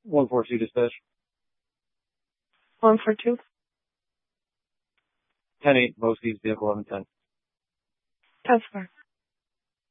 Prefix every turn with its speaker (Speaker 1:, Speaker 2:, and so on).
Speaker 1: 142 dispatch.
Speaker 2: 142.
Speaker 1: 10-8, Boskies, vehicle 1110.
Speaker 2: 10-4.